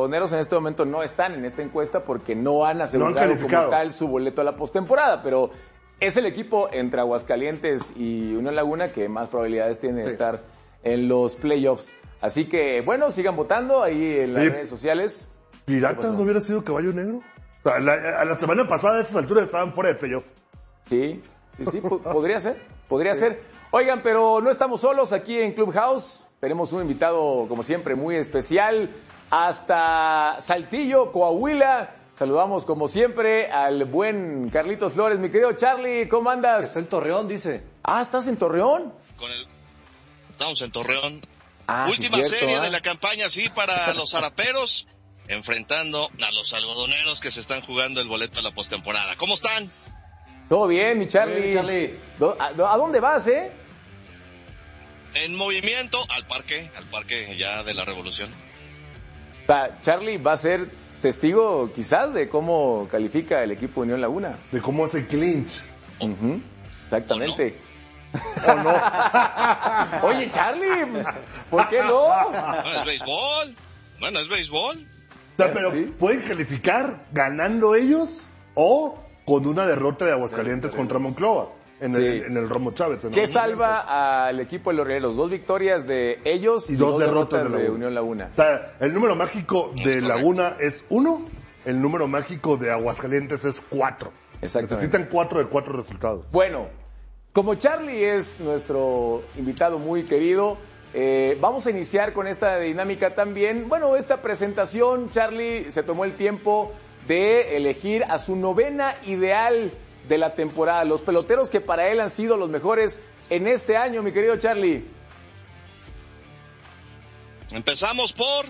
algodoneros en este momento no están en esta encuesta porque no han asegurado como tal su boleto a la postemporada, pero es el equipo entre Aguascalientes y Unión Laguna que más probabilidades tiene de estar en los playoffs. Así que, bueno, sigan votando ahí en las redes sociales. ¿Piratas no hubiera sido Caballo Negro? A la semana pasada a esas alturas estaban fuera de playoff. Sí, podría ser. Oigan, pero no estamos solos aquí en Clubhouse. Tenemos un invitado, como siempre, muy especial. Hasta Saltillo, Coahuila. Saludamos, como siempre, al buen Carlitos Flores. Mi querido Charlie, ¿cómo andas? Está en Torreón, dice. Ah, ¿estás en Torreón? Estamos en Torreón. Última serie de la campaña, sí, para los zaraperos, enfrentando a los algodoneros que se están jugando el boleto a la postemporada. ¿Cómo están? Todo bien, mi Charlie. ¿A dónde vas, En movimiento al parque ya de la Revolución. Charlie va a ser testigo quizás de cómo califica el equipo Unión Laguna. De cómo hace clinch. Exactamente. ¿O no? Oye, Charlie, ¿por qué no? Bueno, es béisbol. O sea, pero ¿pueden calificar ganando ellos o con una derrota de Aguascalientes contra Monclova? En el Romo Chávez. ¿Qué salva al equipo de los Rieleros? 2 victorias de ellos y 2 derrotas de Unión Laguna. O sea, el número mágico de Laguna es 1, el número mágico de Aguascalientes es 4. Necesitan 4 de 4 resultados. Bueno, como Charlie es nuestro invitado muy querido, vamos a iniciar con esta dinámica también. Bueno, esta presentación, Charlie se tomó el tiempo de elegir a su novena ideal de la temporada, los peloteros que para él han sido los mejores en este año, mi querido Charlie. Empezamos por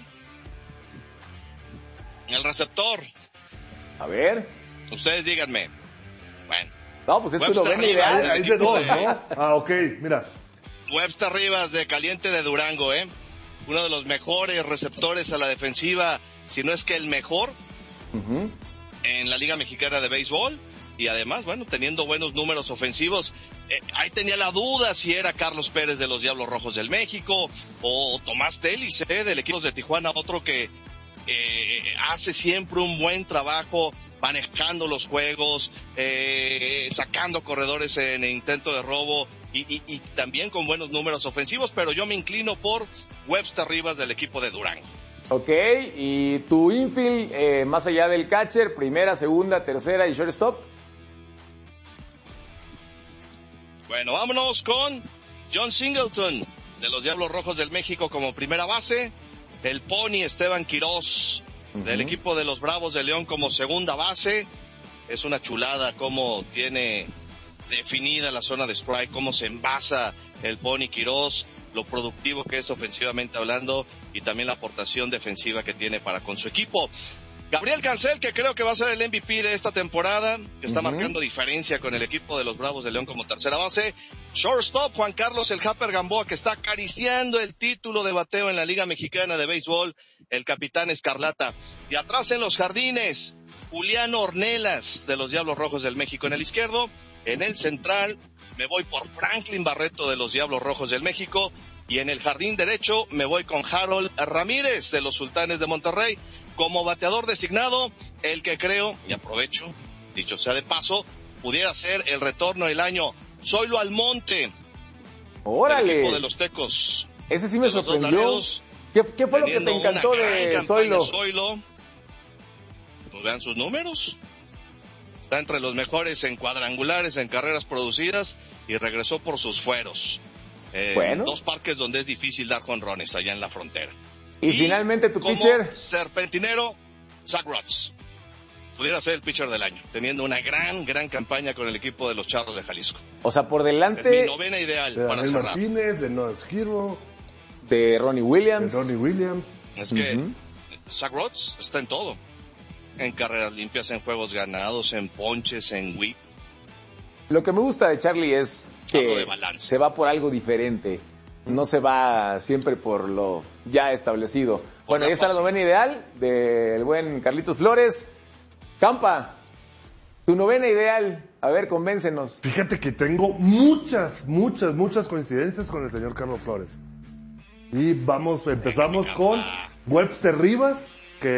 el receptor. A ver. Ustedes díganme. Bueno. No, pues es tu novena ideal. Hay de 2, ¿no? Ah, ok, mira. Webster Rivas de Caliente de Durango, uno de los mejores receptores a la defensiva, si no es que el mejor en la Liga Mexicana de Béisbol. Y además, bueno, teniendo buenos números ofensivos. Ahí tenía la duda si era Carlos Pérez de los Diablos Rojos del México o Tomás Telis del equipo de Tijuana, otro que hace siempre un buen trabajo manejando los juegos, sacando corredores en intento de robo y también con buenos números ofensivos, pero yo me inclino por Webster Rivas del equipo de Durango. Ok, y tu infield, más allá del catcher, primera, segunda, tercera y shortstop. Bueno, vámonos con John Singleton, de los Diablos Rojos del México como primera base. El Pony Esteban Quiroz, del equipo de los Bravos de León como segunda base. Es una chulada cómo tiene definida la zona de strike, cómo se envasa el Pony Quiroz, lo productivo que es ofensivamente hablando y también la aportación defensiva que tiene para con su equipo. Gabriel Cancel, que creo que va a ser el MVP de esta temporada, que está marcando diferencia con el equipo de los Bravos de León como tercera base. Shortstop, Juan Carlos el Japper Gamboa, que está acariciando el título de bateo en la Liga Mexicana de Béisbol, el capitán Escarlata. Y atrás en los jardines, Juliano Ornelas, de los Diablos Rojos del México en el izquierdo. En el central, me voy por Franklin Barreto, de los Diablos Rojos del México. Y en el jardín derecho me voy con Harold Ramírez de los Sultanes de Monterrey como bateador designado, el que creo, y aprovecho, dicho sea de paso, pudiera ser el retorno del año, Zoilo Almonte. ¡Órale! Del equipo de los Tecos. Ese sí me sorprendió. ¿Qué fue lo que te encantó de Zoilo? Pues vean sus números. Está entre los mejores en cuadrangulares, en carreras producidas, y regresó por sus fueros. Bueno. 2 parques donde es difícil dar jonrones, allá en la frontera. Y finalmente tu como pitcher. Serpentinero, Zach Rutz. Pudiera ser el pitcher del año, teniendo una gran campaña con el equipo de los Charros de Jalisco. O sea, por delante. Es mi novena ideal de para Daniel cerrar. Martínez, de Noah Skirbo, de Ronnie Williams. Es que Zach Rutz está en todo. En carreras limpias, en juegos ganados, en ponches, en whip. Lo que me gusta de Charlie es que se va por algo diferente. No se va siempre por lo ya establecido. Bueno, ahí está la novena ideal del buen Carlitos Flores. Campa, tu novena ideal. A ver, convéncenos. Fíjate que tengo muchas coincidencias con el señor Carlos Flores. Y empezamos con Webster Rivas